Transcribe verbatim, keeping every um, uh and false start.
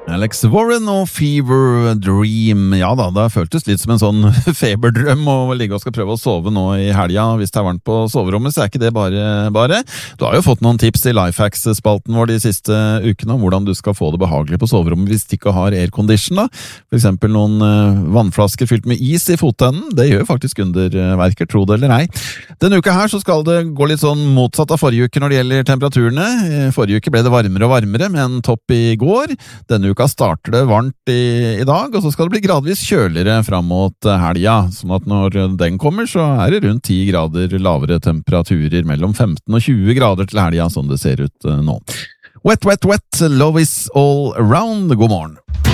Alex Warren og Fever Dream. Ja da, det har føltes litt som en sånn feberdrøm å ligge og skal prøve å sove nå i helga. Hvis det er varmt på soverommet, så er ikke det bare bare. Du har jo fått noen tips i Lifehacks-spalten vår de siste ukene om hvordan du skal få det behagelig på soverommet hvis du ikke har aircondition da. For eksempel noen vannflasker fylt med is i fotenden. Det gjør faktisk underverker, tro det eller ei. Denne uka her så skal det gå litt sånn motsatt av forrige uke når det gjelder temperaturene. Forrige uke ble det varmere og varmere med en topp i går. Denne uka starter det varmt i, i dag, og så skal det bli gradvis kjøligere fram mot helga, sånn at når den kommer så er det rundt ti grader lavere temperaturer, mellom femten og tjue grader til helga, sånn det ser ut nå. Wet, wet, wet, love is all around. God morgen.